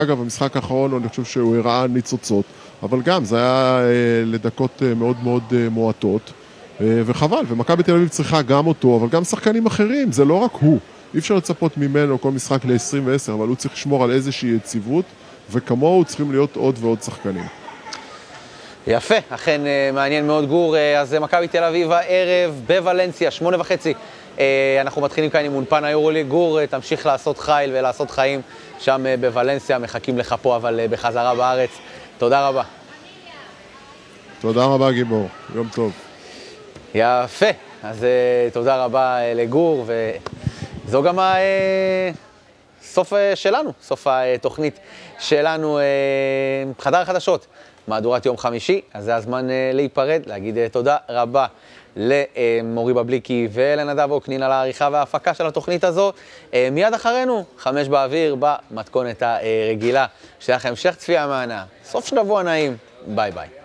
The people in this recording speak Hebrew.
אגב, במשחק האחרון אני חושב שהוא הראה ניצוצות, אבל גם זה היה לדקות מאוד מאוד מועטות, וחבל, ומכבי תל אביב צריכה גם אותו, אבל גם שחקנים אחרים, זה לא רק הוא. אי אפשר לצפות ממנו כל משחק ל-20-10, אבל הוא צריך לשמור על איזושהי יציבות, וכמוהו צריכים להיות עוד ועוד שחקנים. יפה, אכן מעניין מאוד גור. אז מכבי תל אביב הערב בוולנסיה, 8:30. אנחנו מתחילים כאן עם אולפן היורוליג. גור, תמשיך לעשות חייל ולעשות חיים שם בוולנסיה, מחכים לך פה אבל בחזרה בארץ. תודה רבה. תודה רבה גיבור, יום טוב. יפה, אז תודה רבה לגור, וזו גם סוף שלנו, סוף התוכנית שלנו, חדר החדשות, מהדורת יום חמישי. אז זה הזמן להיפרד, להגיד תודה רבה למורי בבליקי ולנדב אוקנין על העריכה וההפקה של התוכנית הזו. מיד אחרינו, 5 באוויר במתכונת הרגילה. שתהיה לכם המשך צפייה מהנה, סוף שבוע נעים, ביי ביי.